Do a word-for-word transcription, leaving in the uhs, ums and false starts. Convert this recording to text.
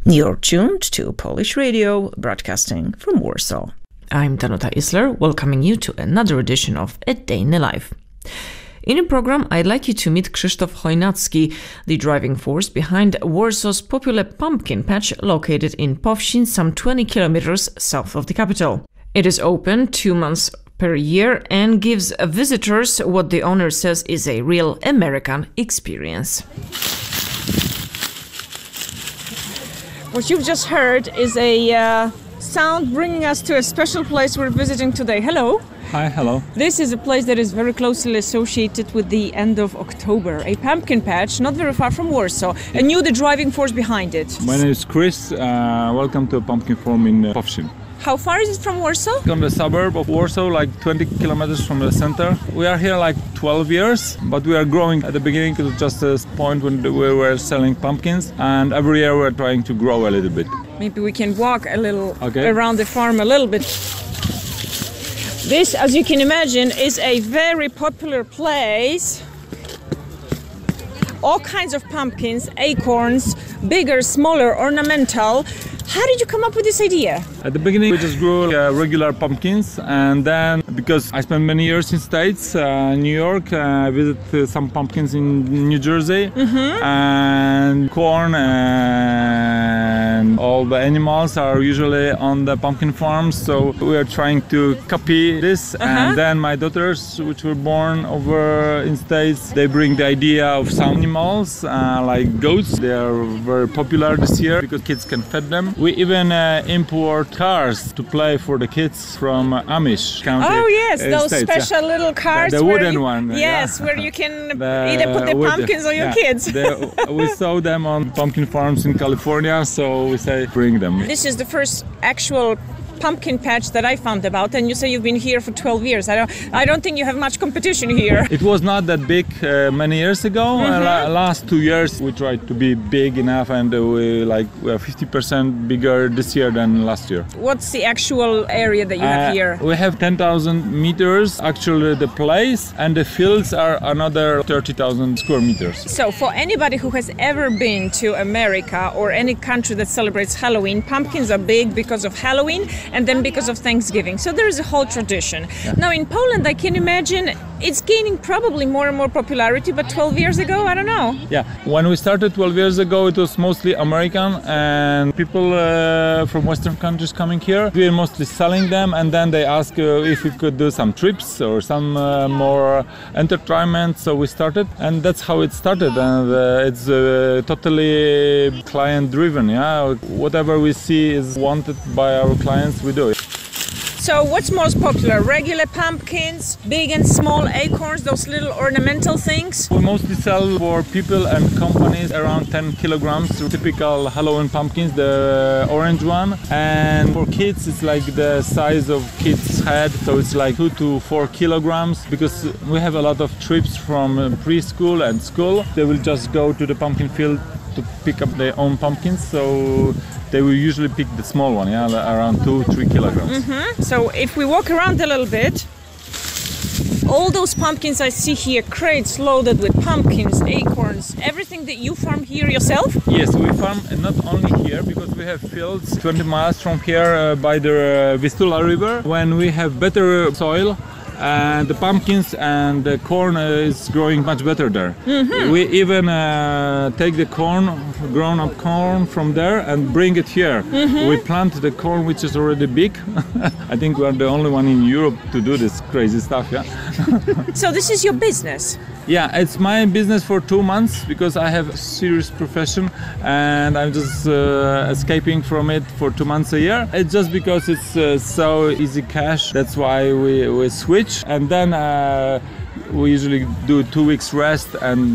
You're tuned to Polish Radio, broadcasting from Warsaw. I'm Danuta Isler, welcoming you to another edition of A Day in the Life. In the program, I'd like you to meet Krzysztof Chojnacki, the driving force behind Warsaw's popular pumpkin patch located in Powszyn, some twenty kilometers south of the capital. It is open two months per year and gives visitors what the owner says is a real American experience. What you've just heard is a uh, sound bringing us to a special place we're visiting today. Hello. Hi, hello. This is a place that is very closely associated with the end of October. A pumpkin patch, not very far from Warsaw. And you, the driving force behind it. My name is Chris. Uh, welcome to a pumpkin farm in uh, Powszyn. How far is it from Warsaw? From the suburb of Warsaw, like twenty kilometers from the center. We are here like twelve years, but we are growing. At the beginning, it was just a point when we were selling pumpkins, and every year we're trying to grow a little bit. Maybe we can walk a little okay. around the farm a little bit. This, as you can imagine, is a very popular place. All kinds of pumpkins, acorns, bigger, smaller, ornamental. How did you come up with this idea? At the beginning, we just grew uh, regular pumpkins, and then because I spent many years in States, uh, New York, uh, I visited uh, some pumpkins in New Jersey, mm-hmm. and corn and all the animals are usually on the pumpkin farms. So we are trying to copy this, uh-huh. and then my daughters, which were born over in States, they bring the idea of some animals uh, like goats. They are very popular this year because kids can feed them. We even uh, import cars to play for the kids from uh, Amish country. Oh yes, uh, those States, special yeah. little cars. The, the where wooden you, one. Yes, yeah. where you can the, either put the wood, pumpkins or your yeah. kids. the, we saw them on pumpkin farms in California, so we say bring them. This is the first actual pumpkin patch that I found about, and you say you've been here for twelve years. I don't, I don't think you have much competition here. It was not that big uh, many years ago. Mm-hmm. Uh, last two years we tried to be big enough, and uh, we like we are fifty percent bigger this year than last year. What's the actual area that you have uh, here? We have ten thousand meters actually the place, and the fields are another thirty thousand square meters. So for anybody who has ever been to America or any country that celebrates Halloween, pumpkins are big because of Halloween and then because of Thanksgiving. So there is a whole tradition. Yeah. Now in Poland, I can imagine it's gaining probably more and more popularity, but twelve years ago, I don't know. Yeah, when we started twelve years ago, it was mostly American and people uh, from Western countries coming here. We were mostly selling them, and then they asked uh, if we could do some trips or some uh, more entertainment. So we started, and that's how it started. And uh, it's uh, totally client-driven. Yeah, whatever we see is wanted by our clients, we do it. So what's most popular? Regular pumpkins, big and small acorns, those little ornamental things? We mostly sell for people and companies around ten kilograms, typical Halloween pumpkins, the orange one. And for kids, it's like the size of kids' head, so it's like two to four kilograms, because we have a lot of trips from preschool and school. They will just go to the pumpkin field to pick up their own pumpkins, so they will usually pick the small one, yeah, around two, three kilograms. Mm-hmm. So if we walk around a little bit, all those pumpkins I see here, crates loaded with pumpkins, acorns, everything that you farm here yourself? Yes, we farm not only here, because we have fields twenty miles from here uh, by the uh, Vistula River. When we have better soil, and the pumpkins and the corn uh, is growing much better there. Mm-hmm. We even uh, take the corn, grown up corn from there and bring it here. Mm-hmm. We plant the corn which is already big. I think we are the only one in Europe to do this crazy stuff, yeah. So this is your business? Yeah, it's my business for two months because I have a serious profession and I'm just uh, escaping from it for two months a year. It's just because it's uh, so easy cash. That's why we, we switch, and then uh, we usually do two weeks rest and